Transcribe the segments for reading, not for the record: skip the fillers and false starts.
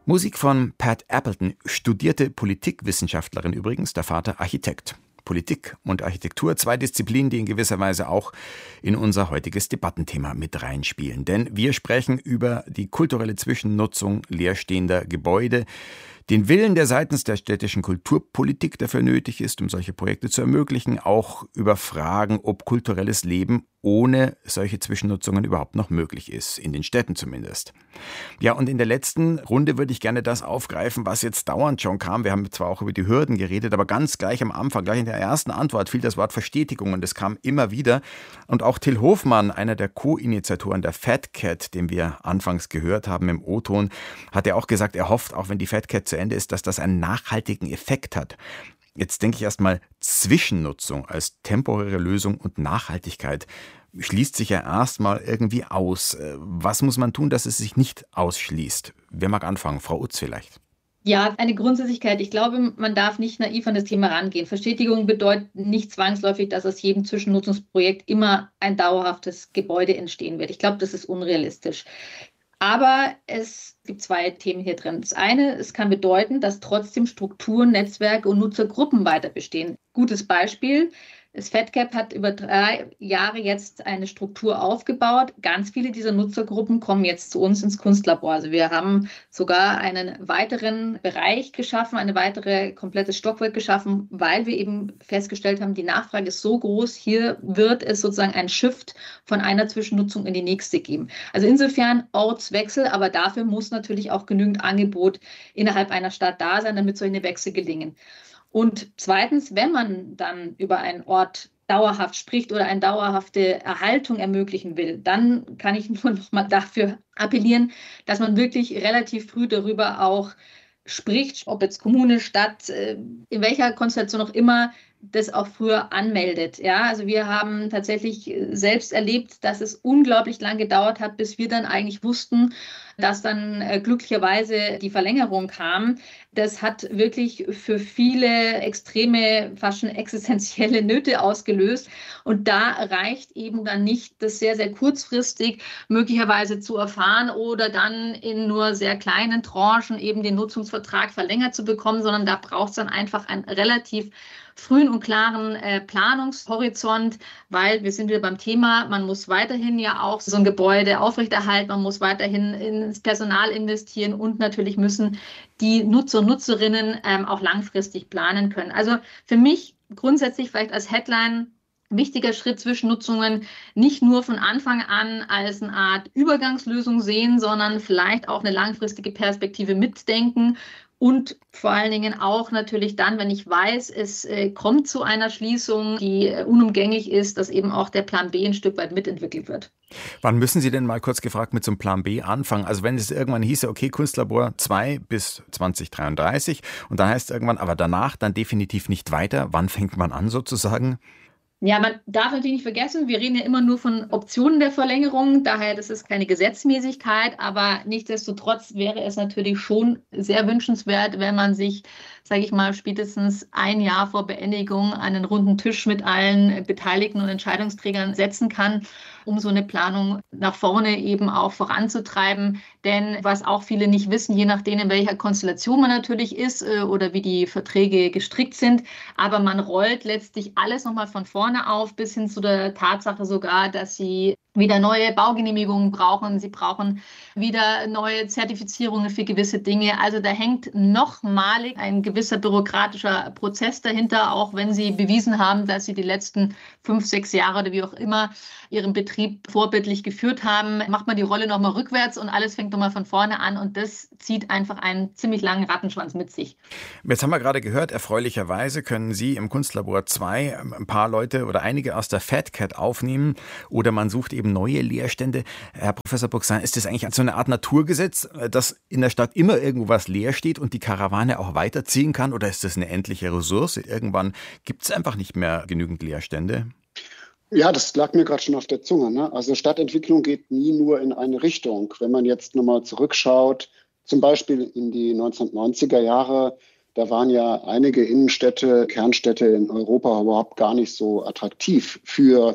Musik von Pat Appleton, studierte Politikwissenschaftlerin übrigens, der Vater Architekt. Politik und Architektur, zwei Disziplinen, die in gewisser Weise auch in unser heutiges Debattenthema mit reinspielen. Denn wir sprechen über die kulturelle Zwischennutzung leerstehender Gebäude, den Willen, der seitens der städtischen Kulturpolitik dafür nötig ist, um solche Projekte zu ermöglichen, auch über Fragen, ob kulturelles Leben ohne solche Zwischennutzungen überhaupt noch möglich ist, in den Städten zumindest. Ja, und in der letzten Runde würde ich gerne das aufgreifen, was jetzt dauernd schon kam. Wir haben zwar auch über die Hürden geredet, aber ganz gleich am Anfang, gleich in der ersten Antwort fiel das Wort Verstetigung und es kam immer wieder. Und auch Till Hofmann, einer der Co-Initiatoren der Fat Cat, den wir anfangs gehört haben im O-Ton, hat ja auch gesagt, er hofft, auch wenn die Fat Cat zu Ende ist, dass das einen nachhaltigen Effekt hat. Jetzt denke ich erstmal, Zwischennutzung als temporäre Lösung und Nachhaltigkeit schließt sich ja erstmal irgendwie aus. Was muss man tun, dass es sich nicht ausschließt? Wer mag anfangen? Frau Utz vielleicht. Ja, eine Grundsätzlichkeit. Ich glaube, man darf nicht naiv an das Thema rangehen. Verstetigung bedeutet nicht zwangsläufig, dass aus jedem Zwischennutzungsprojekt immer ein dauerhaftes Gebäude entstehen wird. Ich glaube, das ist unrealistisch. Aber es gibt zwei Themen hier drin. Das eine, es kann bedeuten, dass trotzdem Strukturen, Netzwerke und Nutzergruppen weiter bestehen. Gutes Beispiel. Das FatCap hat über 3 Jahre jetzt eine Struktur aufgebaut. Ganz viele dieser Nutzergruppen kommen jetzt zu uns ins Kunstlabor. Also wir haben sogar einen weiteren Bereich geschaffen, eine weitere komplettes Stockwerk geschaffen, weil wir eben festgestellt haben, die Nachfrage ist so groß. Hier wird es sozusagen ein Shift von einer Zwischennutzung in die nächste geben. Also insofern Ortswechsel, aber dafür muss natürlich auch genügend Angebot innerhalb einer Stadt da sein, damit solche Wechsel gelingen. Und zweitens, wenn man dann über einen Ort dauerhaft spricht oder eine dauerhafte Erhaltung ermöglichen will, dann kann ich nur noch mal dafür appellieren, dass man wirklich relativ früh darüber auch spricht, ob jetzt Kommune, Stadt, in welcher Konstellation auch immer, das auch früher anmeldet. Ja, also wir haben tatsächlich selbst erlebt, dass es unglaublich lang gedauert hat, bis wir dann eigentlich wussten, dass dann glücklicherweise die Verlängerung kam. Das hat wirklich für viele extreme, fast schon existenzielle Nöte ausgelöst. Und da reicht eben dann nicht, das sehr, sehr kurzfristig möglicherweise zu erfahren oder dann in nur sehr kleinen Tranchen eben den Nutzungsvertrag verlängert zu bekommen, sondern da braucht es dann einfach einen relativ frühen und klaren Planungshorizont, weil wir sind wieder beim Thema, man muss weiterhin ja auch so ein Gebäude aufrechterhalten, man muss weiterhin ins Personal investieren und natürlich müssen die Nutzer und Nutzerinnen auch langfristig planen können. Also für mich grundsätzlich vielleicht als Headline wichtiger Schritt, Zwischennutzungen nicht nur von Anfang an als eine Art Übergangslösung sehen, sondern vielleicht auch eine langfristige Perspektive mitdenken. Und vor allen Dingen auch natürlich dann, wenn ich weiß, es kommt zu einer Schließung, die unumgänglich ist, dass eben auch der Plan B ein Stück weit mitentwickelt wird. Wann müssen Sie denn mal kurz gefragt mit so einem Plan B anfangen? Also wenn es irgendwann hieße, okay, Kunstlabor 2 bis 2033 und dann heißt es irgendwann, aber danach dann definitiv nicht weiter. Wann fängt man an sozusagen? Ja, man darf natürlich nicht vergessen, wir reden ja immer nur von Optionen der Verlängerung, daher das ist keine Gesetzmäßigkeit, aber nichtsdestotrotz wäre es natürlich schon sehr wünschenswert, wenn man sich, sage ich mal, spätestens ein Jahr vor Beendigung einen runden Tisch mit allen Beteiligten und Entscheidungsträgern setzen kann, um so eine Planung nach vorne eben auch voranzutreiben. Denn was auch viele nicht wissen, je nachdem, in welcher Konstellation man natürlich ist oder wie die Verträge gestrickt sind, aber man rollt letztlich alles nochmal von vorne auf, bis hin zu der Tatsache sogar, dass sie wieder neue Baugenehmigungen brauchen. Sie brauchen wieder neue Zertifizierungen für gewisse Dinge. Also da hängt nochmalig ein gewisser bürokratischer Prozess dahinter, auch wenn Sie bewiesen haben, dass Sie die letzten 5, 6 Jahre oder wie auch immer Ihren Betrieb vorbildlich geführt haben. Macht man die Rolle nochmal rückwärts und alles fängt nochmal von vorne an und das zieht einfach einen ziemlich langen Rattenschwanz mit sich. Jetzt haben wir gerade gehört, erfreulicherweise können Sie im Kunstlabor 2 ein paar Leute oder einige aus der Fat Cat aufnehmen oder man sucht eben neue Leerstände. Herr Professor Bourgain, ist das eigentlich so eine Art Naturgesetz, dass in der Stadt immer irgendwo was leer steht und die Karawane auch weiterziehen kann? Oder ist das eine endliche Ressource? Irgendwann gibt es einfach nicht mehr genügend Leerstände? Ja, das lag mir gerade schon auf der Zunge, ne? Also Stadtentwicklung geht nie nur in eine Richtung. Wenn man jetzt nochmal zurückschaut, zum Beispiel in die 1990er Jahre, da waren ja einige Innenstädte, Kernstädte in Europa überhaupt gar nicht so attraktiv für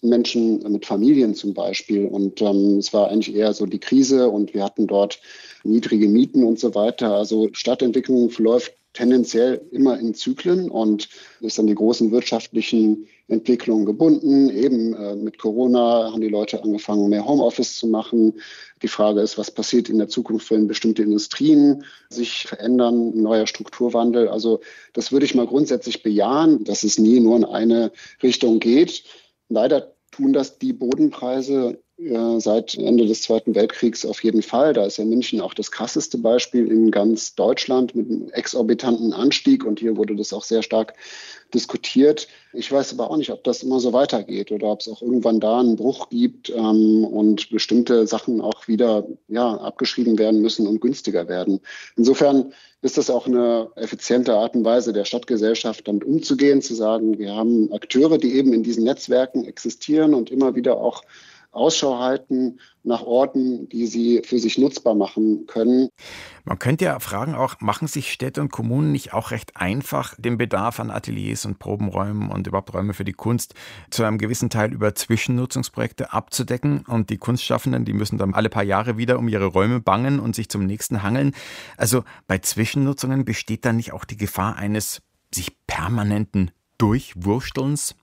Menschen mit Familien zum Beispiel. Und es war eigentlich eher so die Krise und wir hatten dort niedrige Mieten und so weiter. Also Stadtentwicklung verläuft tendenziell immer in Zyklen und ist an die großen wirtschaftlichen Entwicklungen gebunden. Eben mit Corona haben die Leute angefangen, mehr Homeoffice zu machen. Die Frage ist, was passiert in der Zukunft, wenn bestimmte Industrien sich verändern, ein neuer Strukturwandel. Also das würde ich mal grundsätzlich bejahen, dass es nie nur in eine Richtung geht. Leider tun das die Bodenpreise seit Ende des Zweiten Weltkriegs auf jeden Fall. Da ist ja München auch das krasseste Beispiel in ganz Deutschland mit einem exorbitanten Anstieg. Und hier wurde das auch sehr stark diskutiert. Ich weiß aber auch nicht, ob das immer so weitergeht oder ob es auch irgendwann da einen Bruch gibt und bestimmte Sachen auch wieder abgeschrieben werden müssen und günstiger werden. Insofern ist das auch eine effiziente Art und Weise der Stadtgesellschaft, damit umzugehen, zu sagen, wir haben Akteure, die eben in diesen Netzwerken existieren und immer wieder auch Ausschau halten nach Orten, die sie für sich nutzbar machen können. Man könnte ja fragen auch, machen sich Städte und Kommunen nicht auch recht einfach, den Bedarf an Ateliers und Probenräumen und überhaupt Räume für die Kunst zu einem gewissen Teil über Zwischennutzungsprojekte abzudecken? Und die Kunstschaffenden, die müssen dann alle paar Jahre wieder um ihre Räume bangen und sich zum nächsten hangeln. Also bei Zwischennutzungen besteht dann nicht auch die Gefahr eines sich permanenten Durchwurstelns?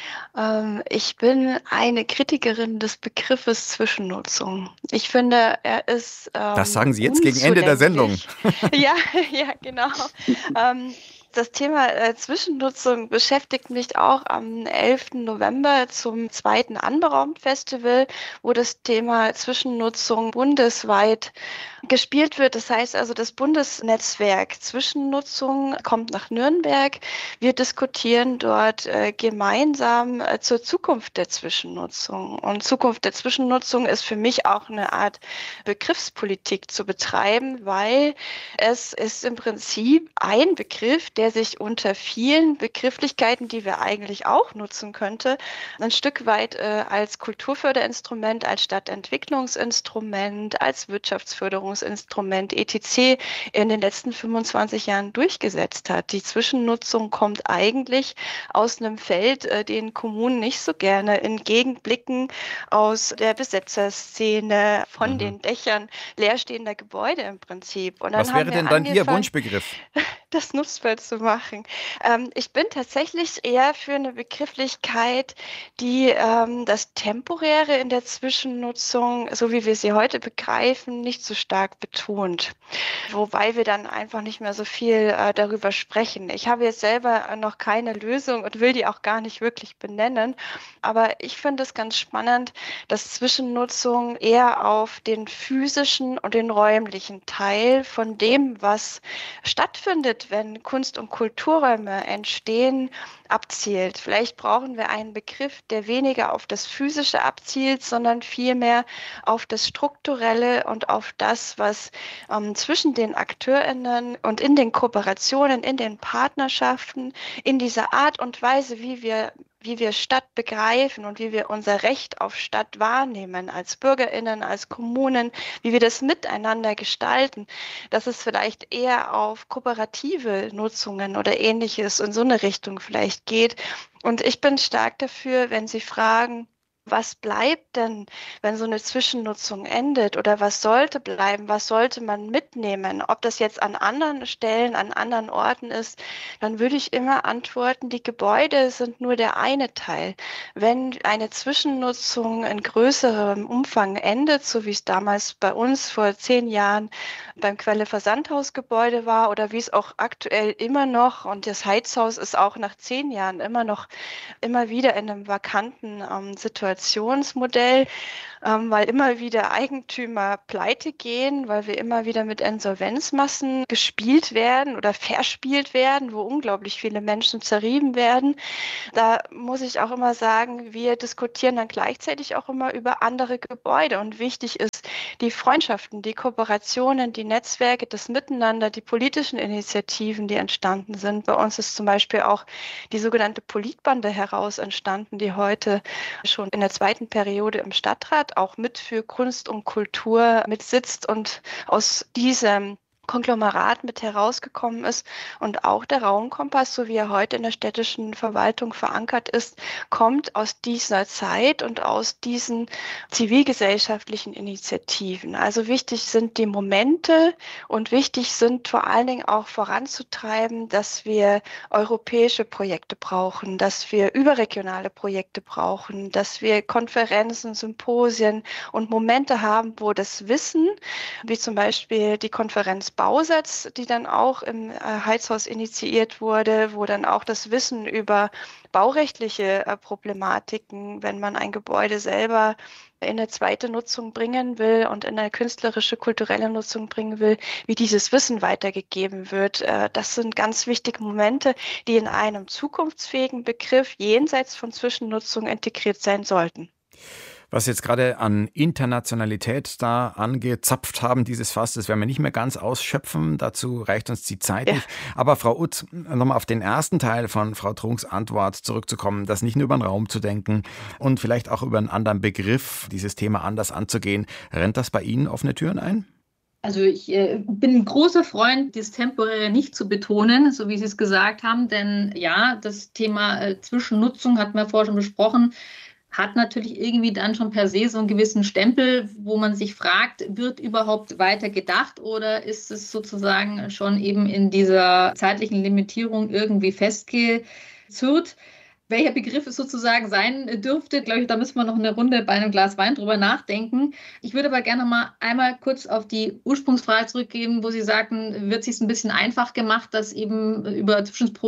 Ich bin eine Kritikerin des Begriffes Zwischennutzung. Ich finde, er ist Das sagen Sie jetzt gegen Ende der Sendung. Ja, genau. Das Thema Zwischennutzung beschäftigt mich auch am 11. November zum 2. Anberaum-Festival, wo das Thema Zwischennutzung bundesweit gespielt wird. Das heißt also, das Bundesnetzwerk Zwischennutzung kommt nach Nürnberg. Wir diskutieren dort gemeinsam zur Zukunft der Zwischennutzung. Und Zukunft der Zwischennutzung ist für mich auch eine Art Begriffspolitik zu betreiben, weil es ist im Prinzip ein Begriff, der sich unter vielen Begrifflichkeiten, die wir eigentlich auch nutzen könnte, ein Stück weit als Kulturförderinstrument, als Stadtentwicklungsinstrument, als Wirtschaftsförderungsinstrument etc. in den letzten 25 Jahren durchgesetzt hat. Die Zwischennutzung kommt eigentlich aus einem Feld, den Kommunen nicht so gerne entgegenblicken, aus der Besetzerszene, von den Dächern leerstehender Gebäude im Prinzip. Und dann Was wäre denn dann Ihr Wunschbegriff? Das nutzbar zu machen. Ich bin tatsächlich eher für eine Begrifflichkeit, die das Temporäre in der Zwischennutzung, so wie wir sie heute begreifen, nicht so stark betont. Wobei wir dann einfach nicht mehr so viel darüber sprechen. Ich habe jetzt selber noch keine Lösung und will die auch gar nicht wirklich benennen. Aber ich finde es ganz spannend, dass Zwischennutzung eher auf den physischen und den räumlichen Teil von dem, was stattfindet, wenn Kunst- und Kulturräume entstehen, abzielt. Vielleicht brauchen wir einen Begriff, der weniger auf das Physische abzielt, sondern vielmehr auf das Strukturelle und auf das, was zwischen den AkteurInnen und in den Kooperationen, in den Partnerschaften, in dieser Art und Weise, wie wir Stadt begreifen und wie wir unser Recht auf Stadt wahrnehmen, als BürgerInnen, als Kommunen, wie wir das miteinander gestalten, dass es vielleicht eher auf kooperative Nutzungen oder Ähnliches in so eine Richtung vielleicht geht. Und ich bin stark dafür, wenn Sie fragen, was bleibt denn, wenn so eine Zwischennutzung endet oder was sollte bleiben, was sollte man mitnehmen? Ob das jetzt an anderen Stellen, an anderen Orten ist, dann würde ich immer antworten, die Gebäude sind nur der eine Teil. Wenn eine Zwischennutzung in größerem Umfang endet, so wie es damals bei uns vor 10 Jahren beim Quelle-Versandhaus-Gebäude war oder wie es auch aktuell immer noch, und das Heizhaus ist auch nach 10 Jahren immer wieder in einem vakanten Situationsmodell, weil immer wieder Eigentümer pleite gehen, weil wir immer wieder mit Insolvenzmassen gespielt werden oder verspielt werden, wo unglaublich viele Menschen zerrieben werden. Da muss ich auch immer sagen, wir diskutieren dann gleichzeitig auch immer über andere Gebäude. Und wichtig ist, die Freundschaften, die Kooperationen, die Netzwerke, das Miteinander, die politischen Initiativen, die entstanden sind. Bei uns ist zum Beispiel auch die sogenannte Politbande heraus entstanden, die heute schon in der 2. Periode im Stadtrat auch mit für Kunst und Kultur mitsitzt und aus diesem Konglomerat mit herausgekommen ist und auch der Raumkompass, so wie er heute in der städtischen Verwaltung verankert ist, kommt aus dieser Zeit und aus diesen zivilgesellschaftlichen Initiativen. Also wichtig sind die Momente und wichtig sind vor allen Dingen auch voranzutreiben, dass wir europäische Projekte brauchen, dass wir überregionale Projekte brauchen, dass wir Konferenzen, Symposien und Momente haben, wo das Wissen, wie zum Beispiel die Konferenz Bausatz, die dann auch im Heizhaus initiiert wurde, wo dann auch das Wissen über baurechtliche Problematiken, wenn man ein Gebäude selber in eine zweite Nutzung bringen will und in eine künstlerische, kulturelle Nutzung bringen will, wie dieses Wissen weitergegeben wird. Das sind ganz wichtige Momente, die in einem zukunftsfähigen Begriff jenseits von Zwischennutzung integriert sein sollten. Was jetzt gerade an Internationalität da angezapft haben, dieses Fass, das werden wir nicht mehr ganz ausschöpfen. Dazu reicht uns die Zeit nicht. Aber Frau Utz, nochmal auf den ersten Teil von Frau Trunks Antwort zurückzukommen, das nicht nur über den Raum zu denken und vielleicht auch über einen anderen Begriff, dieses Thema anders anzugehen. Rennt das bei Ihnen offene Türen ein? Also ich bin ein großer Freund, das Temporäre nicht zu betonen, so wie Sie es gesagt haben. Denn ja, das Thema Zwischennutzung hatten wir vorher schon besprochen, hat natürlich irgendwie dann schon per se so einen gewissen Stempel, wo man sich fragt, wird überhaupt weiter gedacht oder ist es sozusagen schon eben in dieser zeitlichen Limitierung irgendwie festgezurrt? Welcher Begriff es sozusagen sein dürfte, glaube ich, da müssen wir noch eine Runde bei einem Glas Wein drüber nachdenken. Ich würde aber gerne mal einmal kurz auf die Ursprungsfrage zurückgeben, wo Sie sagten, wird es sich ein bisschen einfach gemacht, dass eben über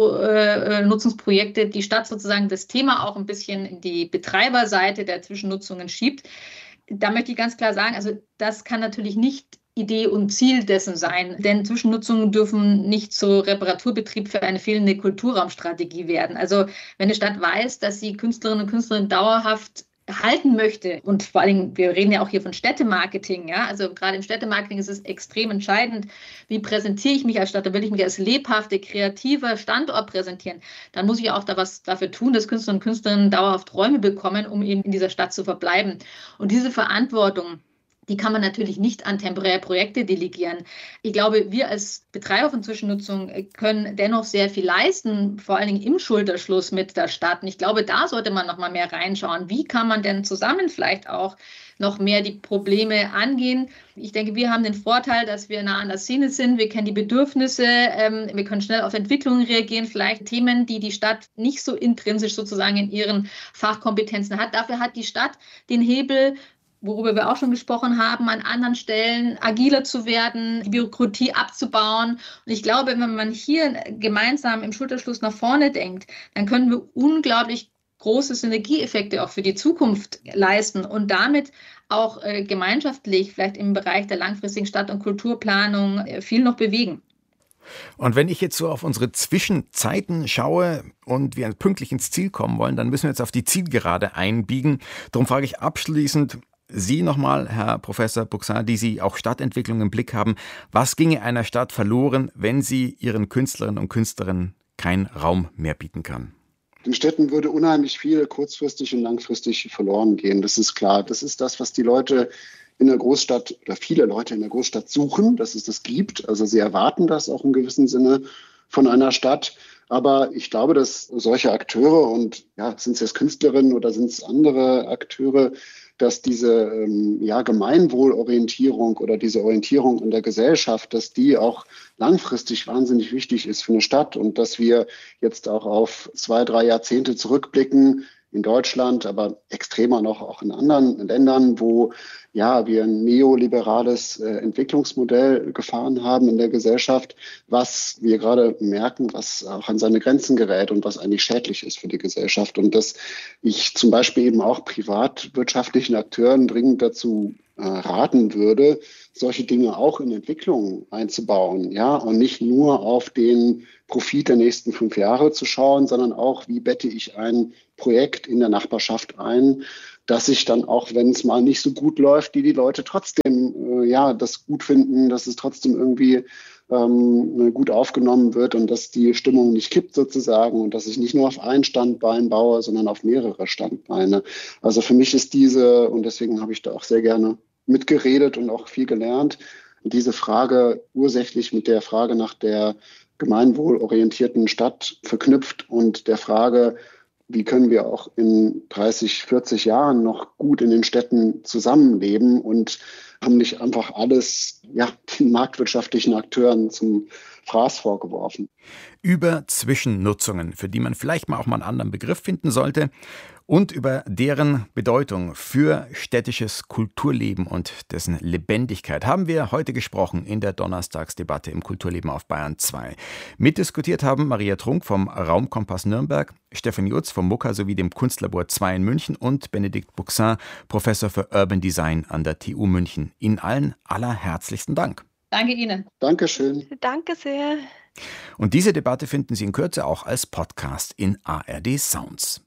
Zwischennutzungsprojekte die Stadt sozusagen das Thema auch ein bisschen in die Betreiberseite der Zwischennutzungen schiebt. Da möchte ich ganz klar sagen, also das kann natürlich nicht Idee und Ziel dessen sein. Denn Zwischennutzungen dürfen nicht zu Reparaturbetrieb für eine fehlende Kulturraumstrategie werden. Also wenn eine Stadt weiß, dass sie Künstlerinnen und Künstler dauerhaft halten möchte und vor allem, wir reden ja auch hier von Städtemarketing, ja, also gerade im Städtemarketing ist es extrem entscheidend, wie präsentiere ich mich als Stadt, da will ich mich als lebhafte, kreativer Standort präsentieren, dann muss ich auch da was dafür tun, dass Künstlerinnen und Künstlerinnen dauerhaft Räume bekommen, um eben in dieser Stadt zu verbleiben. Und diese Verantwortung, die kann man natürlich nicht an temporäre Projekte delegieren. Ich glaube, wir als Betreiber von Zwischennutzung können dennoch sehr viel leisten, vor allen Dingen im Schulterschluss mit der Stadt. Und ich glaube, da sollte man noch mal mehr reinschauen. Wie kann man denn zusammen vielleicht auch noch mehr die Probleme angehen? Ich denke, wir haben den Vorteil, dass wir nah an der Szene sind. Wir kennen die Bedürfnisse. Wir können schnell auf Entwicklungen reagieren. Vielleicht Themen, die die Stadt nicht so intrinsisch sozusagen in ihren Fachkompetenzen hat. Dafür hat die Stadt den Hebel, worüber wir auch schon gesprochen haben, an anderen Stellen agiler zu werden, die Bürokratie abzubauen. Und ich glaube, wenn man hier gemeinsam im Schulterschluss nach vorne denkt, dann können wir unglaublich große Synergieeffekte auch für die Zukunft leisten und damit auch gemeinschaftlich vielleicht im Bereich der langfristigen Stadt- und Kulturplanung viel noch bewegen. Und wenn ich jetzt so auf unsere Zwischenzeiten schaue und wir pünktlich ins Ziel kommen wollen, dann müssen wir jetzt auf die Zielgerade einbiegen. Darum frage ich abschließend Sie nochmal, Herr Professor Buxin, die Sie auch Stadtentwicklung im Blick haben. Was ginge einer Stadt verloren, wenn sie ihren Künstlerinnen und Künstlern keinen Raum mehr bieten kann? Den Städten würde unheimlich viel kurzfristig und langfristig verloren gehen. Das ist klar. Das ist das, was die Leute in der Großstadt oder viele Leute in der Großstadt suchen, dass es das gibt. Also sie erwarten das auch im gewissen Sinne von einer Stadt. Aber ich glaube, dass solche Akteure und sind es jetzt Künstlerinnen oder sind es andere Akteure, dass diese Gemeinwohlorientierung oder diese Orientierung in der Gesellschaft, dass die auch langfristig wahnsinnig wichtig ist für eine Stadt und dass wir jetzt auch auf 2-3 Jahrzehnte zurückblicken in Deutschland, aber extremer noch auch in anderen Ländern, wo wir ein neoliberales Entwicklungsmodell gefahren haben in der Gesellschaft, was wir gerade merken, was auch an seine Grenzen gerät und was eigentlich schädlich ist für die Gesellschaft. Und dass ich zum Beispiel eben auch privatwirtschaftlichen Akteuren dringend dazu raten würde, solche Dinge auch in Entwicklungen einzubauen, und nicht nur auf den Profit der nächsten 5 Jahre zu schauen, sondern auch, wie bette ich ein Projekt in der Nachbarschaft ein, dass ich dann auch, wenn es mal nicht so gut läuft, die Leute trotzdem das gut finden, dass es trotzdem irgendwie gut aufgenommen wird und dass die Stimmung nicht kippt sozusagen und dass ich nicht nur auf ein Standbein baue, sondern auf mehrere Standbeine. Also für mich ist und deswegen habe ich da auch sehr gerne mitgeredet und auch viel gelernt, diese Frage ursächlich mit der Frage nach der gemeinwohlorientierten Stadt verknüpft und der Frage, wie können wir auch in 30, 40 Jahren noch gut in den Städten zusammenleben und haben nicht einfach alles den marktwirtschaftlichen Akteuren zum Fraß vorgeworfen. Über Zwischennutzungen, für die man vielleicht auch mal einen anderen Begriff finden sollte, und über deren Bedeutung für städtisches Kulturleben und dessen Lebendigkeit haben wir heute gesprochen in der Donnerstagsdebatte im Kulturleben auf Bayern 2. Mitdiskutiert haben Maria Trunk vom Raumkompass Nürnberg, Stefan Jutz vom MUKA sowie dem Kunstlabor 2 in München und Benedikt Buxin, Professor für Urban Design an der TU München. Ihnen allen allerherzlichsten Dank. Danke Ihnen. Dankeschön. Danke sehr. Und diese Debatte finden Sie in Kürze auch als Podcast in ARD Sounds.